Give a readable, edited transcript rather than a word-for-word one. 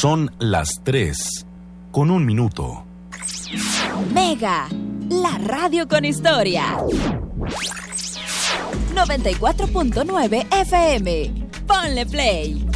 Son las 3:01. Mega, la radio con historia. 94.9 FM. Ponle play.